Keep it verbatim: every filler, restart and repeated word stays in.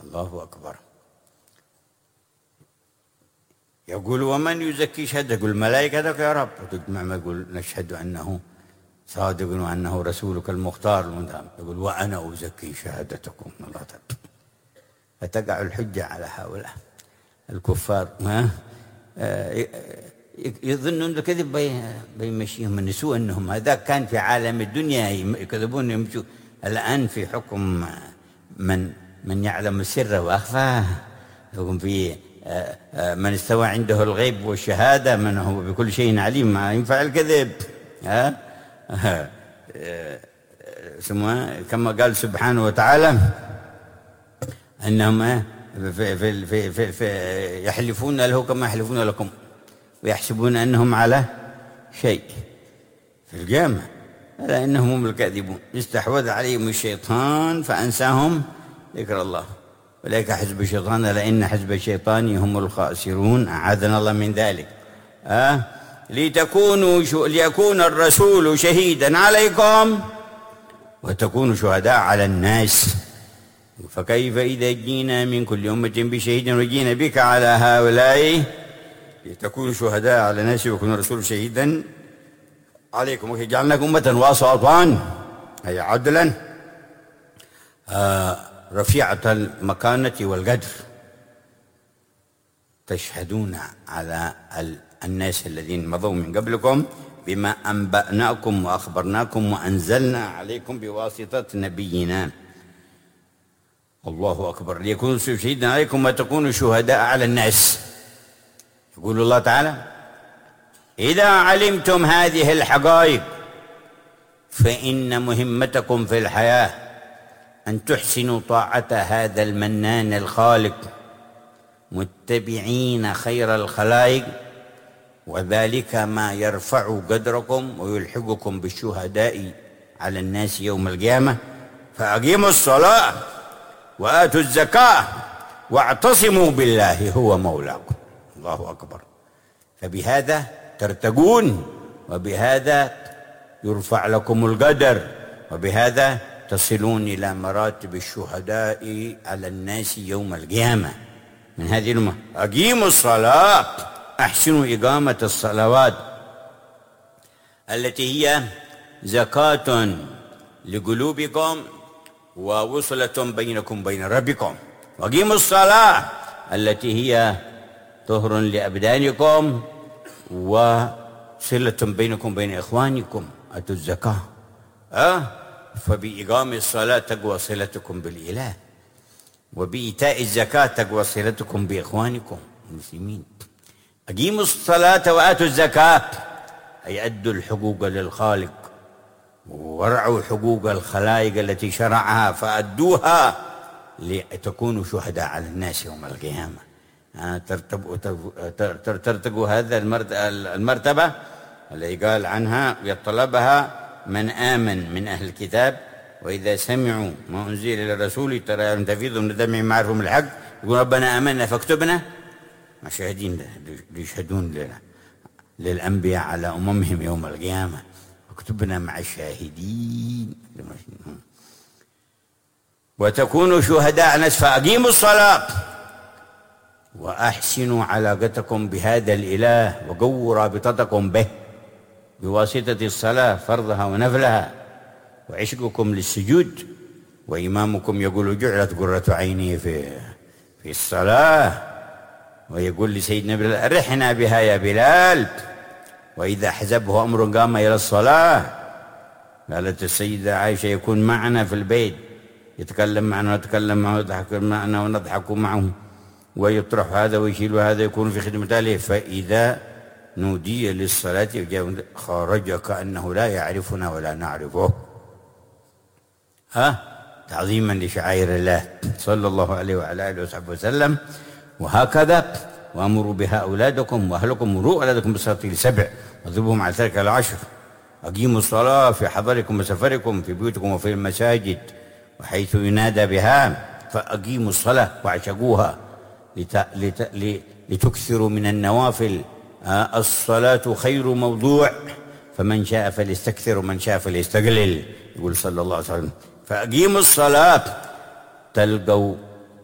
الله أكبر. يقول ومن يزكي شهادة؟ يقول ملائكتك يا رب. ما يقول نشهد أنه صادق وأنه رسولك المختار المنتهى. يقول وأنا أزكي شهادتكم. الله تعالى. فتقع الحجة على هؤلاء الكفار. ما يظنون الكذب بيمشيهم النسوء أنهم هذا كان في عالم الدنيا يكذبون يمشوا. الآن في حكم من من يعلم السر وأخفاه. يقوم في من استوى عنده الغيب والشهادة، من هو بكل شيء عليم، ما ينفع الكذب. ها كما قال سبحانه وتعالى أنهم في في في في في يحلفون له كما يحلفون لكم ويحسبون أنهم على شيء في القيامة، ألا إنهم هم الكاذبون. استحوذ عليهم الشيطان فأنساهم ذكر الله، أولئك حزب الشيطان ألا إن حزب الشيطان هم الخاسرون. أعاذنا الله من ذلك. أه؟ لتكونوا شو... ليكون الرسول شهيدا عليكم وتكونوا شهداء على الناس، فكيف إذا جينا من كل أمة بشهيد وجينا بك على هؤلاء لتكونوا شهداء على الناس ويكون الرسول شهيدا عليكم وجعلناكم أمة وسطا أي عدلا آه رفيعة المكانة والقدر، تشهدون على الناس الذين مضوا من قبلكم بما أنبأناكم وأخبرناكم وأنزلنا عليكم بواسطة نبينا. الله أكبر. ليكونوا شهيدا عليكم وتكونوا شهداء على الناس. يقول الله تعالى إذا علمتم هذه الحقائق فإن مهمتكم في الحياة أن تحسنوا طاعة هذا المنان الخالق متبعين خير الخلائق، وذلك ما يرفع قدركم ويلحقكم بالشهداء على الناس يوم القيامة. فأقيموا الصلاة وآتوا الزكاة واعتصموا بالله هو مولاكم. الله أكبر. فبهذا ترتقون، وبهذا يرفع لكم القدر، وبهذا تصلون إلى مراتب الشهداء على الناس يوم القيامة من هذه الأمة. أقيموا الصلاة، أحسنوا إقامة الصلوات التي هي زكاة لقلوبكم ووصلة بينكم بين ربكم. وأقيموا الصلاة التي هي طهر لأبدانكم وصلة بينكم بين إخوانكم. أتوا الزكاة. أه؟ فبإقام الصلاة تقوى صلتكم بالإله، وبإيتاء الزكاة تقوى صلتكم بإخوانكم المسلمين. أقيموا الصلاة وآتوا الزكاة أي أدوا الحقوق للخالق ورعوا حقوق الخلائق التي شرعها فأدوها لتكونوا شهداء على الناس يوم القيامة. ترتقوا هذا المرتبة التي قال عنها يطلبها من آمن من أهل الكتاب وإذا سمعوا ما أنزل إلى الرسول ترى تفيض من دمعهم معرفهم الحق يقول ربنا آمنا فاكتبنا مع شاهدين ليشهدون للأنبياء على أممهم يوم القيامة، اكتبنا مع الشاهدين. وتكونوا شهداء ناس. فأقيموا الصلاة وأحسنوا علاقتكم بهذا الإله وقووا رابطتكم به بواسطة الصلاة فرضها ونفلها، وعشقكم للسجود. وإمامكم يقول جعلت قرة عيني في في الصلاة، ويقول لسيدنا بلال أرحنا بها يا بلال. وإذا حزبه أمر قام إلى الصلاة. قالت السيدة عائشة يكون معنا في البيت يتكلم معنا ونتكلم معه ويضحك معنا ونضحك معه ويطرح هذا ويشيل هذا يكون في خدمة الله. فإذا نودي للصلاة خرج كأنه لا يعرفنا ولا نعرفه. ها تعظيما لشعائر الله صلى الله عليه وعلى آله وصحبه وسلم. وهكذا وأمروا بها أولادكم وأهلكم، مروا أولادكم بالصلاة لسبع واضربوهم على ذلك العشر. أقيموا الصلاة في حضركم وسفركم في بيوتكم وفي المساجد وحيث ينادى بها. فأقيموا الصلاة واعشقوها لت... لت... لتكثروا من النوافل. الصلاة خير موضوع فمن شاء فليستكثر ومن شاء فليستقلل، يقول صلى الله عليه وسلم. فأقيموا الصلاة تلقوا